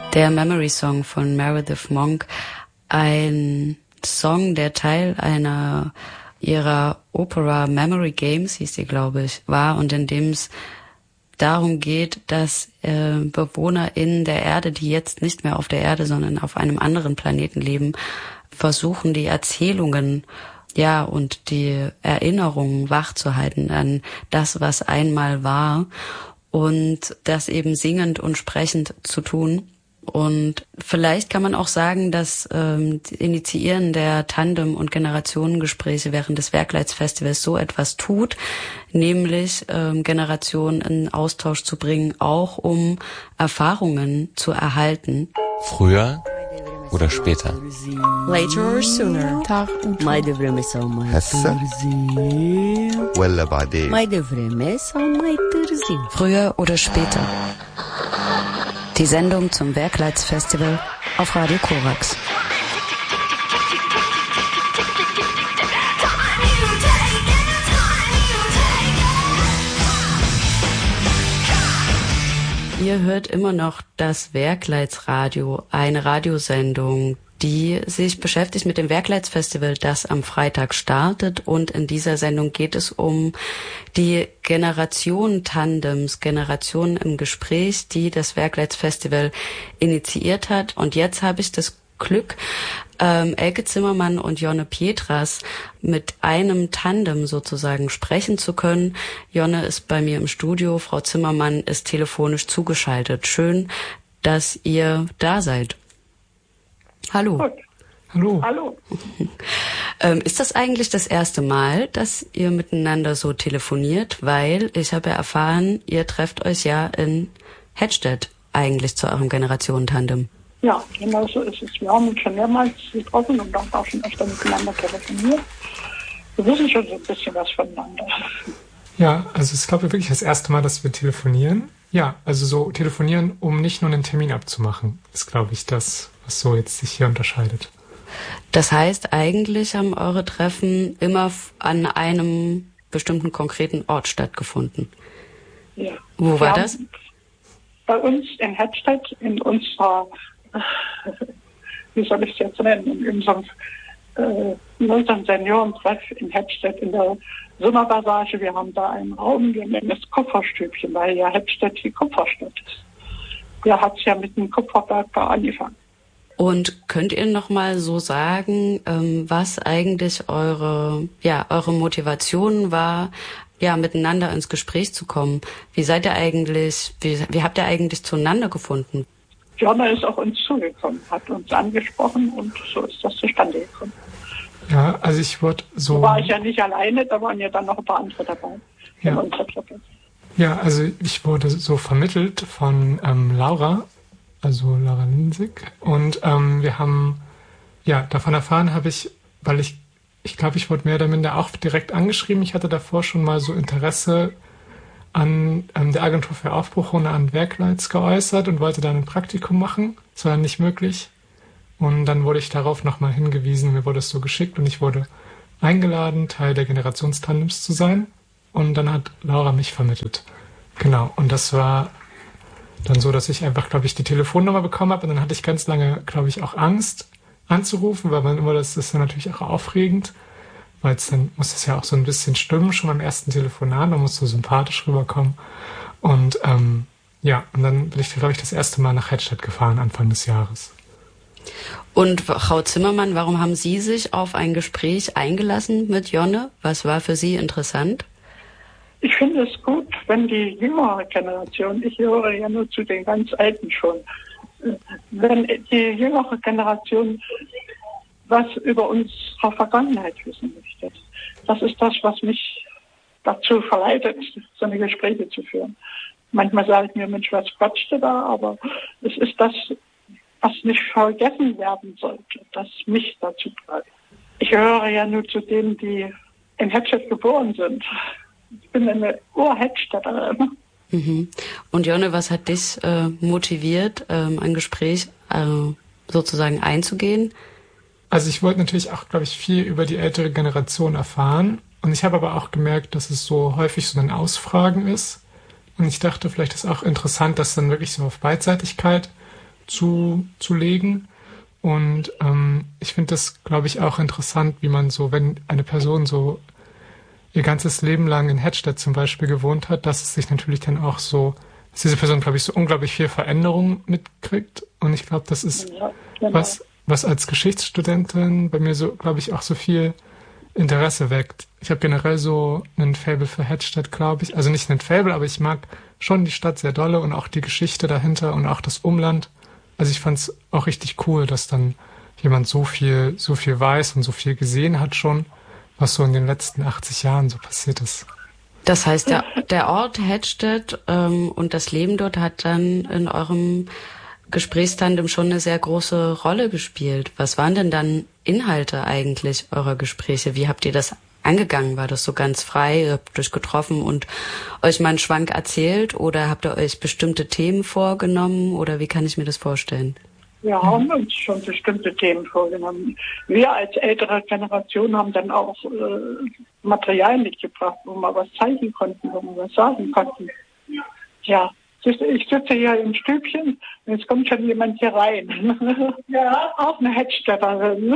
Der Memory Song von Meredith Monk, ein Song, der Teil einer ihrer Opera Memory Games, hieß sie, glaube ich, war, und in dem es darum geht, dass BewohnerInnen der Erde, die jetzt nicht mehr auf der Erde, sondern auf einem anderen Planeten leben, versuchen, die Erzählungen, ja, und die Erinnerungen wachzuhalten an das, was einmal war, und das eben singend und sprechend zu tun. Und vielleicht kann man auch sagen, dass Initiieren der Tandem- und Generationengespräche während des Werkleitsfestivals so etwas tut, nämlich Generationen in Austausch zu bringen, auch um Erfahrungen zu erhalten. Früher oder später? Later or sooner. هسه ولا بعدين؟ Früher oder später. Die Sendung zum Werkleitsfestival auf Radio Korax. Ihr hört immer noch das Werkleitsradio, eine Radiosendung, die sich beschäftigt mit dem Werkleitsfestival, das am Freitag startet. Und in dieser Sendung geht es um die Generationen-Tandems, Generationen im Gespräch, die das Werkleitsfestival initiiert hat. Und jetzt habe ich das Glück, Elke Zimmermann und Jonne Pietras mit einem Tandem sozusagen sprechen zu können. Jonne ist bei mir im Studio, Frau Zimmermann ist telefonisch zugeschaltet. Schön, dass ihr da seid. Hallo. Gut. Hallo. Hallo. Ist das eigentlich das erste Mal, dass ihr miteinander so telefoniert? Weil ich habe ja erfahren, ihr trefft euch ja in Hettstedt eigentlich zu eurem Generationentandem. Ja, genau so ist es. Wir haben uns schon mehrmals getroffen und auch schon öfter miteinander telefoniert. Wir wissen schon so ein bisschen was voneinander. Ja, also es ist, glaube ich, wirklich das erste Mal, dass wir telefonieren. Ja, also so telefonieren, um nicht nur einen Termin abzumachen, ist, glaube ich, das, was so jetzt sich hier unterscheidet. Das heißt, eigentlich haben eure Treffen immer an einem bestimmten konkreten Ort stattgefunden. Ja. Wo war das? Bei uns in Hettstedt, in unserer, wie soll ich es jetzt nennen, in unserem Seniorentreff in Hettstedt in der Sommerpassage. Wir haben da einen Raum, wir nennen es Kupferstübchen, weil ja Hettstedt die Kupferstadt ist. Der hat es ja mit dem Kupferbergbau angefangen. Und könnt ihr noch mal so sagen, was eigentlich eure Motivation war, ja, miteinander ins Gespräch zu kommen? Wie seid ihr eigentlich, wie habt ihr eigentlich zueinander gefunden? Jonna ist auf uns zugekommen, hat uns angesprochen und so ist das zustande gekommen. Ja, also ich wurde so... Da war ich ja nicht alleine, da waren ja dann noch ein paar andere dabei. Ja, ja, also ich wurde so vermittelt von Laura, also Laura Linsig. Und wir haben, ja, davon erfahren habe ich, weil ich glaube, ich wurde mehr oder minder auch direkt angeschrieben. Ich hatte davor schon mal so Interesse an der Agentur für Aufbruch ohne an Werkleits geäußert und wollte dann ein Praktikum machen. Das war dann nicht möglich. Und dann wurde ich darauf nochmal hingewiesen, mir wurde es so geschickt und ich wurde eingeladen, Teil der Generationstandems zu sein. Und dann hat Laura mich vermittelt. Genau, und das war dann so, dass ich einfach, glaube ich, die Telefonnummer bekommen habe. Und dann hatte ich ganz lange, glaube ich, auch Angst anzurufen, weil man immer, das ist dann natürlich auch aufregend, weil es dann muss es ja auch so ein bisschen stimmen, schon beim ersten Telefonat, man muss so sympathisch rüberkommen. Und ja, und dann bin ich, glaube ich, das erste Mal nach Hettstedt gefahren, Anfang des Jahres. Und Frau Zimmermann, warum haben Sie sich auf ein Gespräch eingelassen mit Jonne? Was war für Sie interessant? Ich finde es gut, wenn die jüngere Generation, ich höre ja nur zu den ganz Alten schon, wenn die jüngere Generation was über unsere Vergangenheit wissen möchte. Das ist das, was mich dazu verleitet, so eine Gespräche zu führen. Manchmal sage ich mir, Mensch, was quatscht da? Aber es ist das, was nicht vergessen werden sollte, das mich dazu treibt. Ich gehöre ja nur zu denen, die in Hettstedt geboren sind. Ich bin eine Ur-Hettstädterin. Mhm. Und Jonne, was hat dich motiviert, ein Gespräch sozusagen einzugehen? Also ich wollte natürlich auch, glaube ich, viel über die ältere Generation erfahren. Und ich habe aber auch gemerkt, dass es so häufig so ein Ausfragen ist. Und ich dachte, vielleicht ist auch interessant, das dann wirklich so auf Beidseitigkeit zuzulegen. Und ich finde das, glaube ich, auch interessant, wie man so, wenn eine Person so ihr ganzes Leben lang in Hedstedt zum Beispiel gewohnt hat, dass es sich natürlich dann auch so, dass diese Person, glaube ich, so unglaublich viel Veränderung mitkriegt. Und ich glaube, das ist was als Geschichtsstudentin bei mir so, glaube ich, auch so viel Interesse weckt. Ich habe generell so einen Faible für Hedstedt, glaube ich. Also nicht einen Faible, aber ich mag schon die Stadt sehr dolle und auch die Geschichte dahinter und auch das Umland. Also ich fand es auch richtig cool, dass dann jemand so viel weiß und so viel gesehen hat schon, was so in den letzten 80 Jahren so passiert ist. Das heißt, der Ort Hedstedt und das Leben dort hat dann in eurem Gesprächstandem schon eine sehr große Rolle gespielt. Was waren denn dann Inhalte eigentlich eurer Gespräche? Wie habt ihr das angegangen? War das so ganz frei? Ihr habt euch getroffen und euch mal einen Schwank erzählt? Oder habt ihr euch bestimmte Themen vorgenommen? Oder wie kann ich mir das vorstellen? Wir haben uns schon bestimmte Themen vorgenommen. Wir als ältere Generation haben dann auch Material mitgebracht, wo wir was zeigen konnten, wo wir was sagen konnten. Ja, ich sitze hier im Stübchen und jetzt kommt schon jemand hier rein. Ja, auch eine Hedstedterin.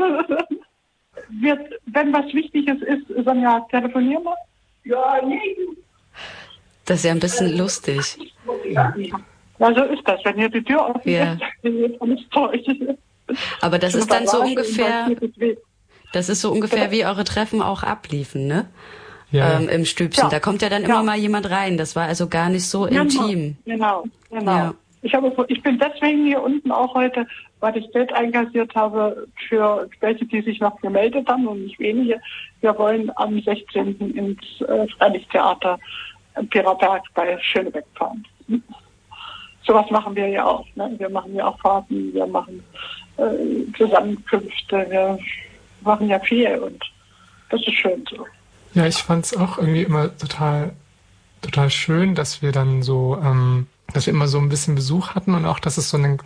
Wenn was Wichtiges ist, Sonja, telefonieren wir? Ja, nee. Das ist ja ein bisschen lustig. Ja, so ist das. Wenn hier die Tür offen ist, dann alles durch. Aber das ist dann so ungefähr, wie eure Treffen auch abliefen, ne? Ja. Im Stübchen. Ja. Da kommt ja dann immer mal jemand rein. Das war also gar nicht so intim. Genau. Ja. Ich bin deswegen hier unten auch heute, weil ich Geld einkassiert habe für welche, die sich noch gemeldet haben und nicht wenige. Wir wollen am 16. ins Freilichttheater Piraberg bei Schönebeck fahren. Sowas machen wir ja auch. Ne? Wir machen ja auch Fahrten, wir machen Zusammenkünfte, wir machen ja viel und das ist schön so. Ja, ich fand es auch irgendwie immer total schön, dass wir dann so, dass wir immer so ein bisschen Besuch hatten und auch, dass es so ein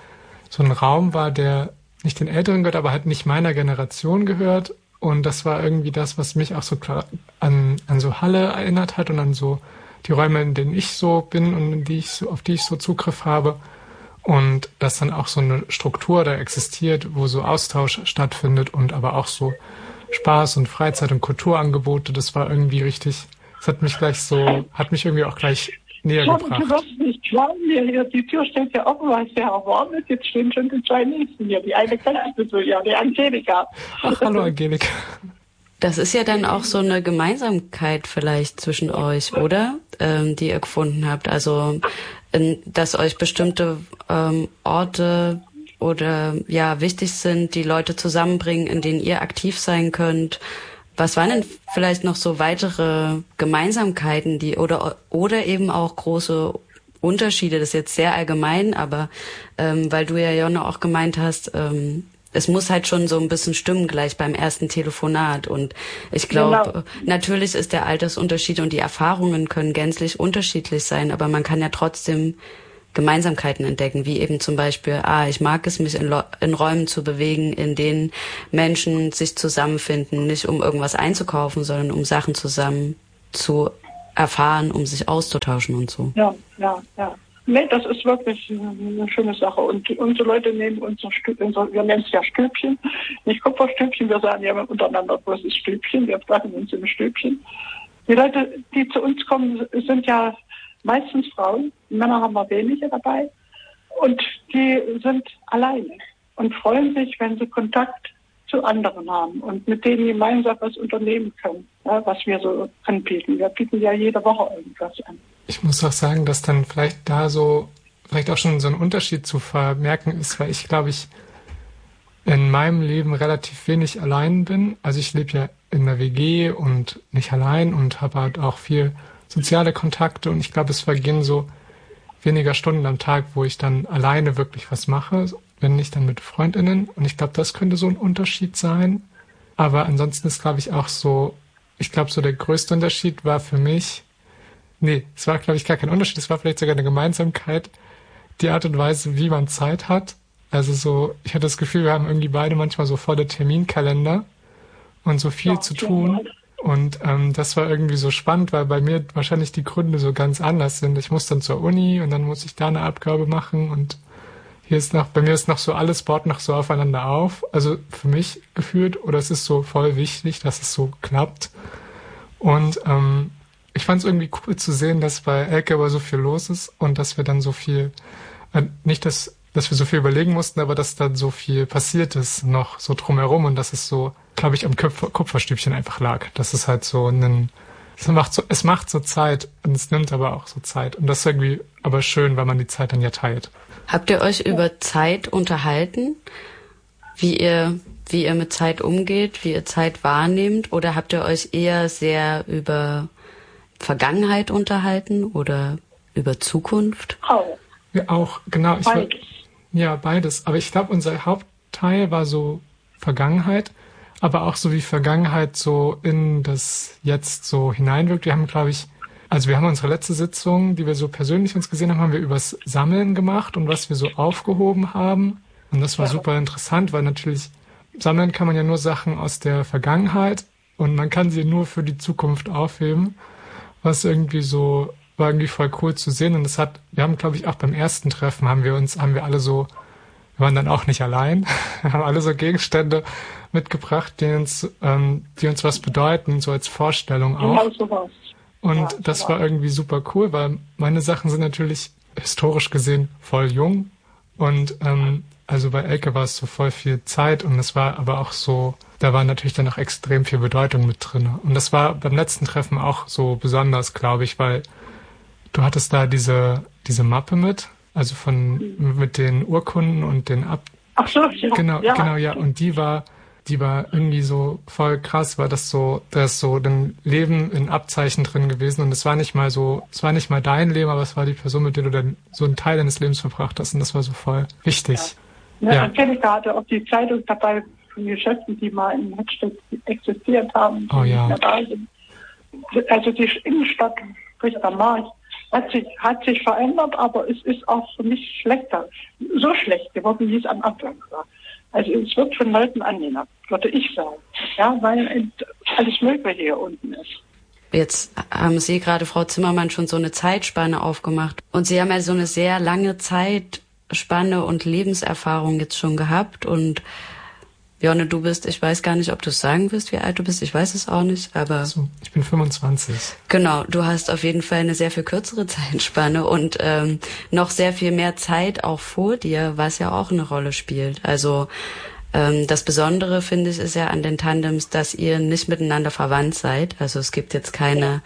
Raum war, der nicht den Älteren gehört, aber halt nicht meiner Generation gehört. Und das war irgendwie das, was mich auch so klar an so Halle erinnert hat und an so die Räume, in denen ich so bin und auf die ich so Zugriff habe. Und dass dann auch so eine Struktur da existiert, wo so Austausch stattfindet und aber auch so Spaß und Freizeit und Kulturangebote. Das war irgendwie richtig, das hat mich irgendwie auch gleich näher gebracht. Du wirst nicht glauben, die Tür steht ja offen, weil es sehr warm ist. Jetzt stehen schon die zwei Nächsten hier. Die eine kennst du so, ja, die Angelika. Ach, hallo Angelika. Das ist ja dann auch so eine Gemeinsamkeit vielleicht zwischen euch, oder? Die ihr gefunden habt. Also, dass euch bestimmte Orte oder ja wichtig sind, die Leute zusammenbringen, in denen ihr aktiv sein könnt. Was waren denn vielleicht noch so weitere Gemeinsamkeiten, oder eben auch große Unterschiede? Das ist jetzt sehr allgemein, aber weil du ja, Jonna, auch gemeint hast, es muss halt schon so ein bisschen stimmen gleich beim ersten Telefonat. Und ich glaube, Natürlich ist der Altersunterschied und die Erfahrungen können gänzlich unterschiedlich sein, aber man kann ja trotzdem Gemeinsamkeiten entdecken, wie eben zum Beispiel, ich mag es, mich in Räumen zu bewegen, in denen Menschen sich zusammenfinden, nicht um irgendwas einzukaufen, sondern um Sachen zusammen zu erfahren, um sich auszutauschen und so. Ja. Nee, das ist wirklich eine schöne Sache. Und unsere Leute nehmen wir nennen es ja Stübchen, nicht Kupferstübchen, wir sagen ja untereinander großes Stübchen, wir treffen uns im Stübchen. Die Leute, die zu uns kommen, sind ja meistens Frauen, Männer haben wir wenige dabei und die sind alleine und freuen sich, wenn sie Kontakt zu anderen haben und mit denen gemeinsam was unternehmen können, ja, was wir so anbieten. Wir bieten ja jede Woche irgendwas an. Ich muss auch sagen, dass dann vielleicht auch schon so ein Unterschied zu vermerken ist, weil ich glaube, ich in meinem Leben relativ wenig allein bin. Also ich lebe ja in einer WG und nicht allein und habe halt auch viel soziale Kontakte und ich glaube, es vergehen so weniger Stunden am Tag, wo ich dann alleine wirklich was mache, wenn nicht dann mit FreundInnen. Und ich glaube, das könnte so ein Unterschied sein. Aber ansonsten ist, glaube ich, auch so, so der größte Unterschied war für mich, es war, glaube ich, gar kein Unterschied, es war vielleicht sogar eine Gemeinsamkeit, die Art und Weise, wie man Zeit hat. Also so, ich hatte das Gefühl, wir haben irgendwie beide manchmal so volle Terminkalender und so viel zu tun. Und das war irgendwie so spannend, weil bei mir wahrscheinlich die Gründe so ganz anders sind. Ich muss dann zur Uni und dann muss ich da eine Abgabe machen und bei mir ist noch so, alles baut noch so aufeinander auf. Also für mich gefühlt, oder es ist so voll wichtig, dass es so klappt. Und ich fand es irgendwie cool zu sehen, dass bei Elke aber so viel los ist und dass wir dann so viel, nicht, dass wir so viel überlegen mussten, aber dass dann so viel passiert ist noch so drumherum und dass es so, glaube ich, am Kupferstübchen einfach lag. Das ist halt so es macht so Zeit und es nimmt aber auch so Zeit. Und das ist irgendwie aber schön, weil man die Zeit dann ja teilt. Habt ihr euch über Zeit unterhalten? Wie ihr mit Zeit umgeht, wie ihr Zeit wahrnehmt? Oder habt ihr euch eher sehr über Vergangenheit unterhalten oder über Zukunft? Ja, auch, genau. Beides. Beides. Aber ich glaube, unser Hauptteil war so Vergangenheit, aber auch so wie Vergangenheit so in das Jetzt so hineinwirkt. Wir haben, glaube ich, wir haben unsere letzte Sitzung, die wir so persönlich uns gesehen haben wir übers Sammeln gemacht und was wir so aufgehoben haben. Und das war super interessant, weil natürlich sammeln kann man ja nur Sachen aus der Vergangenheit und man kann sie nur für die Zukunft aufheben, was irgendwie so war irgendwie voll cool zu sehen. Und wir haben, glaube ich, auch beim ersten Treffen wir waren dann auch nicht allein, haben alle so Gegenstände mitgebracht, die uns was bedeuten, so als Vorstellung auch. Genau sowas. Und das war irgendwie super cool, weil meine Sachen sind natürlich historisch gesehen voll jung. Und also bei Elke war es so voll viel Zeit und es war aber auch so, da war natürlich dann auch extrem viel Bedeutung mit drin. Und das war beim letzten Treffen auch so besonders, glaube ich, weil du hattest da diese Mappe mit den Urkunden und den Ach so, ja. Genau, ja. Und die war irgendwie so voll krass, weil da ist so ein Leben in Abzeichen drin gewesen und es war nicht mal dein Leben, aber es war die Person, mit der du dann so einen Teil deines Lebens verbracht hast und das war so voll wichtig. Ja. Angelika hatte auch die Zeitung dabei von Geschäften, die mal in Hedstedt existiert haben, die nicht mehr da sind. Also die Innenstadt, sprich der Markt, hat sich verändert, aber es ist auch nicht schlechter, so schlecht geworden, wie es am Anfang war. Also es wird von Leuten angenommen, würde ich sagen. Ja, weil alles Mögliche hier unten ist. Jetzt haben Sie gerade, Frau Zimmermann, schon so eine Zeitspanne aufgemacht. Und Sie haben ja so eine sehr lange Zeitspanne und Lebenserfahrung jetzt schon gehabt. Und Jonne, ich weiß gar nicht, ob du es sagen wirst, wie alt du bist. Ich weiß es auch nicht, aber... So, ich bin 25. Genau, du hast auf jeden Fall eine sehr viel kürzere Zeitspanne und noch sehr viel mehr Zeit auch vor dir, was ja auch eine Rolle spielt. Also das Besondere, finde ich, ist ja an den Tandems, dass ihr nicht miteinander verwandt seid. Also es gibt jetzt keine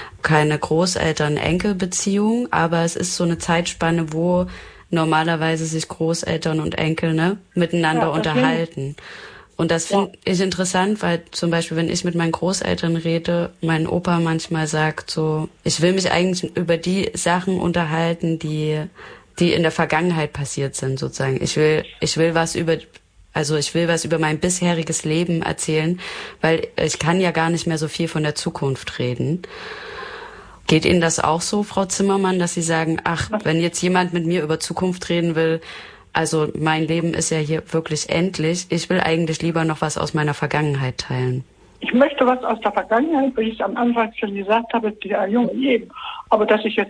Großeltern-Enkel-Beziehung, aber es ist so eine Zeitspanne, wo normalerweise sich Großeltern und Enkel miteinander unterhalten. Und das finde ich interessant, weil zum Beispiel, wenn ich mit meinen Großeltern rede, mein Opa manchmal sagt so, ich will mich eigentlich über die Sachen unterhalten, die in der Vergangenheit passiert sind, sozusagen. Ich will was über mein bisheriges Leben erzählen, weil ich kann ja gar nicht mehr so viel von der Zukunft reden. Geht Ihnen das auch so, Frau Zimmermann, dass Sie sagen, wenn jetzt jemand mit mir über Zukunft reden will, also mein Leben ist ja hier wirklich endlich, ich will eigentlich lieber noch was aus meiner Vergangenheit teilen? Ich möchte was aus der Vergangenheit, wie ich es am Anfang schon gesagt habe, der junge Leben. Aber dass ich jetzt